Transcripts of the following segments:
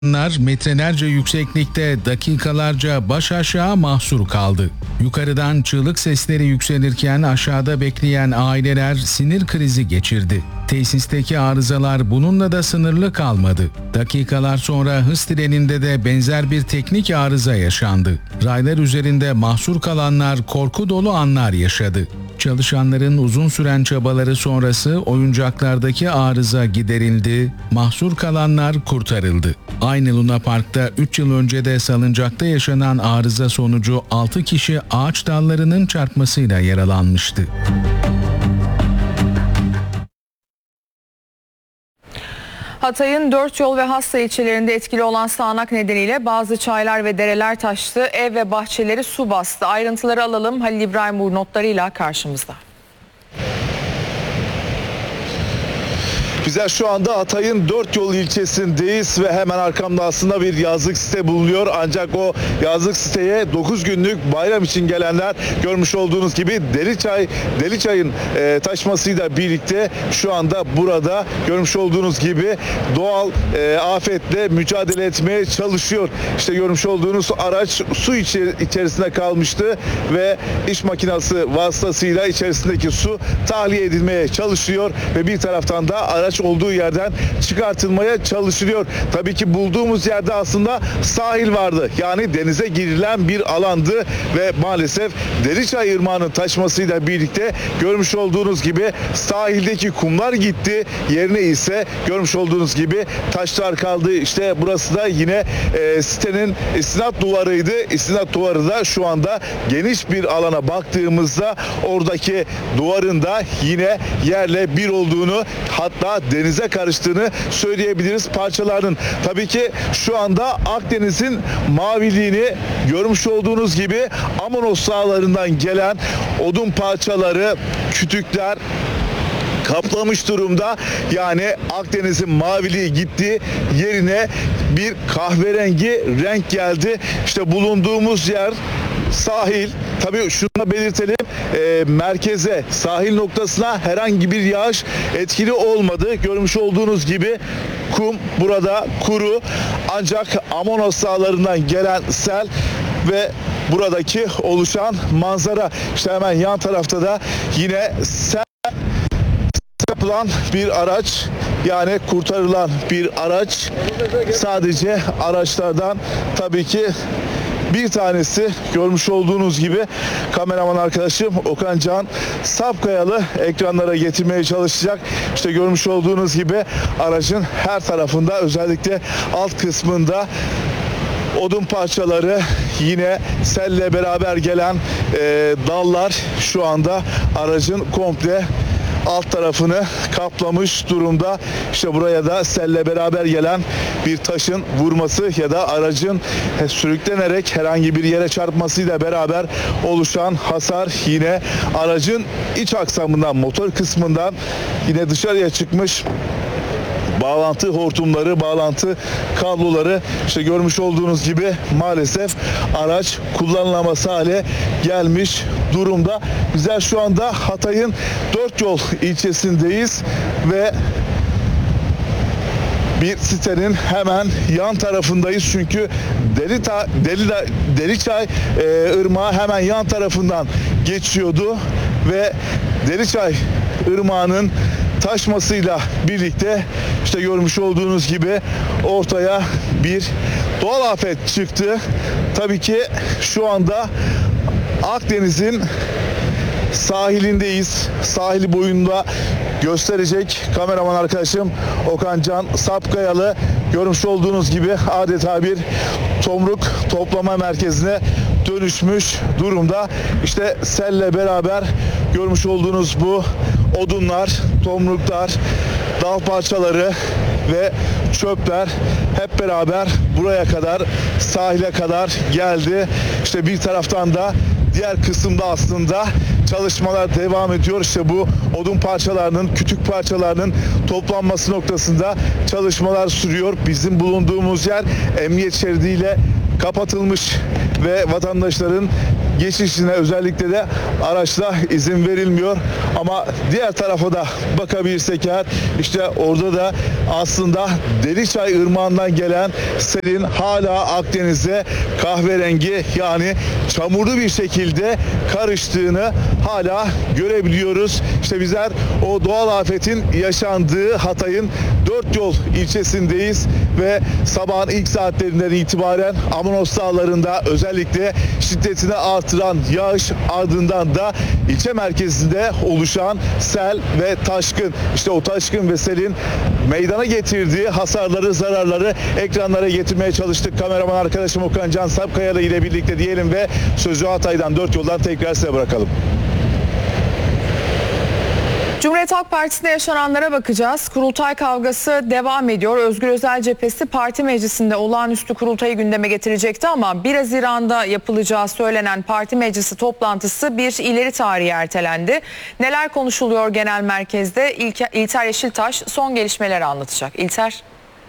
Metrelerce yükseklikte dakikalarca baş aşağı mahsur kaldı. Yukarıdan çığlık sesleri yükselirken aşağıda bekleyen aileler sinir krizi geçirdi. Tesisteki arızalar bununla da sınırlı kalmadı. Dakikalar sonra hız treninde de benzer bir teknik arıza yaşandı. Raylar üzerinde mahsur kalanlar korku dolu anlar yaşadı. Çalışanların uzun süren çabaları sonrası oyuncaklardaki arıza giderildi, mahsur kalanlar kurtarıldı. Aynı Luna Park'ta 3 yıl önce de salıncakta yaşanan arıza sonucu 6 kişi ağaç dallarının çarpmasıyla yaralanmıştı. Hatay'ın Dörtyol ve Hassa ilçelerinde etkili olan sağanak nedeniyle bazı çaylar ve dereler taştı, ev ve bahçeleri su bastı. Ayrıntıları alalım, Halil İbrahim Uğur notlarıyla karşımızda. Bizler şu anda Hatay'ın Dörtyol ilçesindeyiz ve hemen arkamda aslında bir yazlık site bulunuyor. Ancak o yazlık siteye 9 günlük bayram için gelenler görmüş olduğunuz gibi Deliçay'ın taşmasıyla birlikte şu anda burada görmüş olduğunuz gibi doğal afetle mücadele etmeye çalışıyor. İşte görmüş olduğunuz araç su içerisinde kalmıştı ve iş makinesi vasıtasıyla içerisindeki su tahliye edilmeye çalışıyor ve bir taraftan da araç olduğu yerden çıkartılmaya çalışılıyor. Tabii ki bulduğumuz yerde aslında sahil vardı. Yani denize girilen bir alandı ve maalesef Deliçay Irmağı'nın taşmasıyla birlikte görmüş olduğunuz gibi sahildeki kumlar gitti. Yerine ise görmüş olduğunuz gibi taşlar kaldı. İşte burası da yine sitenin istinat duvarıydı. İstinat duvarı da şu anda geniş bir alana baktığımızda oradaki duvarın da yine yerle bir olduğunu, hatta denize karıştığını söyleyebiliriz parçaların. Tabii ki şu anda Akdeniz'in maviliğini görmüş olduğunuz gibi Amonos dağlarından gelen odun parçaları, kütükler kaplamış durumda. Yani Akdeniz'in maviliği gitti, yerine bir kahverengi renk geldi. İşte bulunduğumuz yer sahil. Tabii şunu da belirtelim, merkeze, sahil noktasına herhangi bir yağış etkili olmadı. Görmüş olduğunuz gibi kum burada kuru, ancak Amonos dağlarından gelen sel ve buradaki oluşan manzara. İşte hemen yan tarafta da yine sel yapılan bir araç, yani kurtarılan bir araç. Sadece araçlardan tabii ki bir tanesi görmüş olduğunuz gibi kameraman arkadaşım Okan Can Sapkayalı ekranlara getirmeye çalışacak. İşte görmüş olduğunuz gibi aracın her tarafında, özellikle alt kısmında odun parçaları, yine selle beraber gelen dallar şu anda aracın komple alt tarafını kaplamış durumda. İşte buraya da selle beraber gelen bir taşın vurması ya da aracın sürüklenerek herhangi bir yere çarpmasıyla beraber oluşan hasar, yine aracın iç aksamından, motor kısmından yine dışarıya çıkmış bağlantı hortumları, bağlantı kabloları. İşte görmüş olduğunuz gibi maalesef araç kullanılamaz hale gelmiş durumda. Bizler şu anda Hatay'ın Dörtyol ilçesindeyiz ve bir sitenin hemen yan tarafındayız. Çünkü Deliçay Irmağı hemen yan tarafından geçiyordu ve Deliçay Irmağı'nın taşmasıyla birlikte işte görmüş olduğunuz gibi ortaya bir doğal afet çıktı. Tabii ki şu anda Akdeniz'in sahilindeyiz. Sahili boyunda gösterecek kameraman arkadaşım Okan Can Sapkayalı. Görmüş olduğunuz gibi adeta bir tomruk toplama merkezine dönüşmüş durumda. İşte selle beraber görmüş olduğunuz bu odunlar, tomruklar, dal parçaları ve çöpler hep beraber buraya kadar, sahile kadar geldi. İşte bir taraftan da diğer kısımda aslında çalışmalar devam ediyor. İşte bu odun parçalarının, kütük parçalarının toplanması noktasında çalışmalar sürüyor. Bizim bulunduğumuz yer emniyet şeridiyle kapatılmış ve vatandaşların geçişine özellikle de araçla izin verilmiyor. Ama diğer tarafa da bakabilirsek eğer, işte orada da aslında Deliçay Irmağı'ndan gelen selin hala Akdeniz'e kahverengi, yani çamurlu bir şekilde karıştığını hala görebiliyoruz. İşte bizler o doğal afetin yaşandığı Hatay'ın Dört Yol ilçesindeyiz ve sabahın ilk saatlerinden itibaren Amanos Dağları'nda özellikle şiddetini artıran yağış, ardından da ilçe merkezinde oluşan sel ve taşkın. İşte o taşkın ve selin meydana getirdiği hasarları, zararları ekranlara getirmeye çalıştık. Kameraman arkadaşım Okan Can Sapkayalı ile birlikte diyelim ve sözü Hatay'dan, Dört Yol'dan tekrar size bırakalım. Cumhuriyet Halk Partisi'nde yaşananlara bakacağız. Kurultay kavgası devam ediyor. Özgür Özel cephesi parti meclisinde olağanüstü kurultayı gündeme getirecekti ama 1 Haziran'da yapılacağı söylenen parti meclisi toplantısı bir ileri tarihe ertelendi. Neler konuşuluyor genel merkezde? İlter Yeşiltaş son gelişmeleri anlatacak. İlter.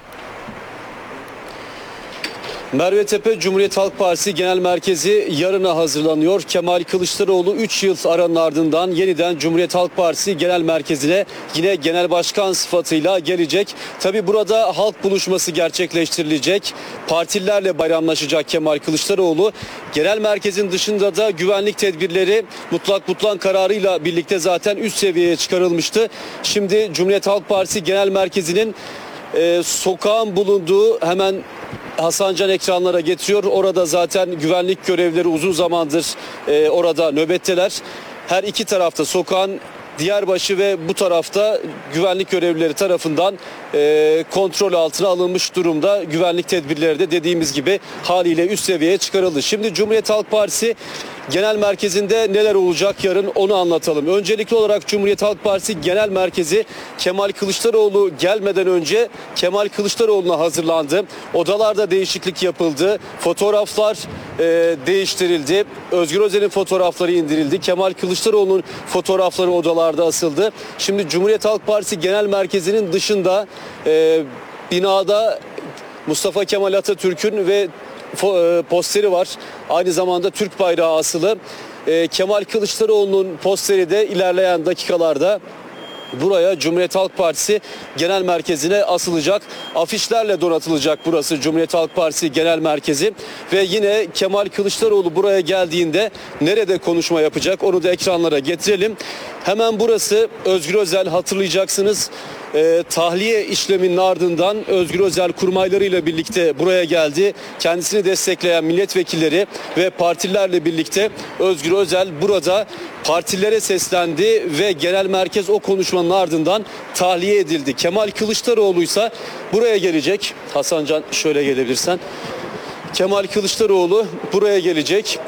Merve Tepe Cumhuriyet Halk Partisi Genel Merkezi yarına hazırlanıyor. Kemal Kılıçdaroğlu 3 yıl aranın ardından yeniden Cumhuriyet Halk Partisi Genel Merkezi'ne yine genel başkan sıfatıyla gelecek. Tabi burada halk buluşması gerçekleştirilecek. Partililerle bayramlaşacak Kemal Kılıçdaroğlu. Genel merkezin dışında da güvenlik tedbirleri mutlak butlan kararıyla birlikte zaten üst seviyeye çıkarılmıştı. Şimdi Cumhuriyet Halk Partisi Genel Merkezi'nin sokağın bulunduğu hemen Hasancan ekranlara getiriyor. Orada zaten güvenlik görevlileri uzun zamandır orada nöbetteler. Her iki tarafta, sokağın diğer başı ve bu tarafta güvenlik görevlileri tarafından kontrol altına alınmış durumda. Güvenlik tedbirleri de dediğimiz gibi haliyle üst seviyeye çıkarıldı. Şimdi Cumhuriyet Halk Partisi Genel Merkezi'nde neler olacak yarın onu anlatalım. Öncelikli olarak Cumhuriyet Halk Partisi Genel Merkezi Kemal Kılıçdaroğlu gelmeden önce Kemal Kılıçdaroğlu'na hazırlandı. Odalarda değişiklik yapıldı. Fotoğraflar değiştirildi. Özgür Özel'in fotoğrafları indirildi. Kemal Kılıçdaroğlu'nun fotoğrafları odalarda asıldı. Şimdi Cumhuriyet Halk Partisi Genel Merkezi'nin dışında binada Mustafa Kemal Atatürk'ün ve posteri var. Aynı zamanda Türk bayrağı asılı. Kemal Kılıçdaroğlu'nun posteri de ilerleyen dakikalarda buraya Cumhuriyet Halk Partisi Genel Merkezi'ne asılacak. Afişlerle donatılacak burası Cumhuriyet Halk Partisi Genel Merkezi. Ve yine Kemal Kılıçdaroğlu buraya geldiğinde nerede konuşma yapacak onu da ekranlara getirelim. Hemen burası Özgür Özel, hatırlayacaksınız. Tahliye işleminin ardından Özgür Özel kurmaylarıyla birlikte buraya geldi. Kendisini destekleyen milletvekilleri ve partilerle birlikte Özgür Özel burada partilere seslendi ve genel merkez o konuşmanın ardından tahliye edildi. Kemal Kılıçdaroğlu ise buraya gelecek. Hasancan şöyle gelebilirsen. Kemal Kılıçdaroğlu buraya gelecek.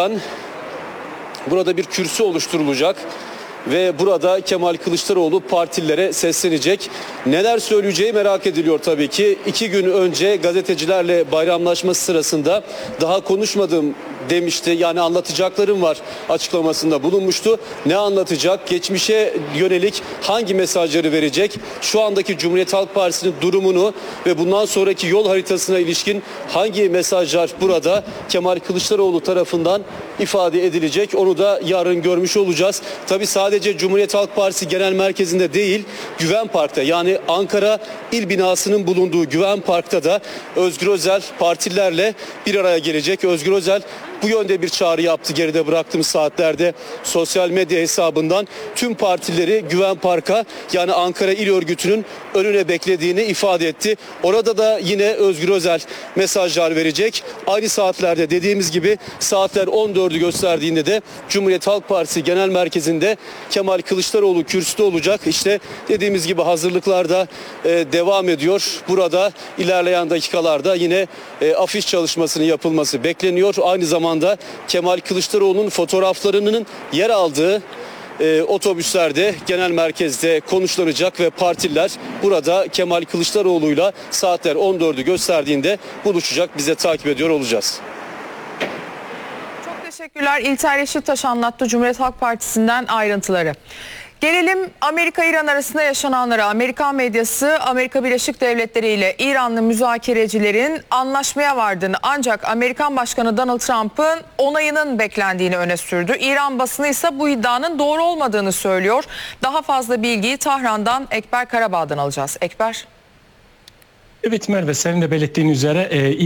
Burada bir kürsü oluşturulacak. Ve burada Kemal Kılıçdaroğlu partilere seslenecek. Neler söyleyeceği merak ediliyor tabii ki. 2 gün önce gazetecilerle bayramlaşması sırasında daha konuşmadım demişti. Yani anlatacaklarım var açıklamasında bulunmuştu. Ne anlatacak? Geçmişe yönelik hangi mesajları verecek? Şu andaki Cumhuriyet Halk Partisi'nin durumunu ve bundan sonraki yol haritasına ilişkin hangi mesajlar burada Kemal Kılıçdaroğlu tarafından ifade edilecek? Onu da yarın görmüş olacağız. Tabii sadece Cumhuriyet Halk Partisi Genel Merkezi'nde değil, Güven Park'ta, yani Ankara İl Binası'nın bulunduğu Güven Park'ta da Özgür Özel partilerle bir araya gelecek. Özgür Özel bu yönde bir çağrı yaptı geride bıraktığımız saatlerde sosyal medya hesabından. Tüm partileri Güven Park'a, yani Ankara İl Örgütü'nün önüne beklediğini ifade etti. Orada da yine Özgür Özel mesajlar verecek. Aynı saatlerde, dediğimiz gibi saatler 14'ü gösterdiğinde de Cumhuriyet Halk Partisi Genel Merkezi'nde Kemal Kılıçdaroğlu kürsüde olacak. İşte dediğimiz gibi hazırlıklar da devam ediyor. Burada ilerleyen dakikalarda yine afiş çalışmasının yapılması bekleniyor. Aynı zamanda Kemal Kılıçdaroğlu'nun fotoğraflarının yer aldığı otobüslerde genel merkezde konuşlanacak ve partiler burada Kemal Kılıçdaroğlu'yla saatler 14'ü gösterdiğinde buluşacak. Biz de takip ediyor olacağız. Çok teşekkürler. İlter Yeşiltaş anlattı Cumhuriyet Halk Partisi'nden ayrıntıları. Gelelim Amerika-İran arasında yaşananlara. Amerikan medyası Amerika Birleşik Devletleri ile İranlı müzakerecilerin anlaşmaya vardığını ancak Amerikan Başkanı Donald Trump'ın onayının beklendiğini öne sürdü. İran basını ise bu iddianın doğru olmadığını söylüyor. Daha fazla bilgiyi Tahran'dan Ekber Karabağ'dan alacağız. Ekber. Evet Merve, senin de belirttiğin üzere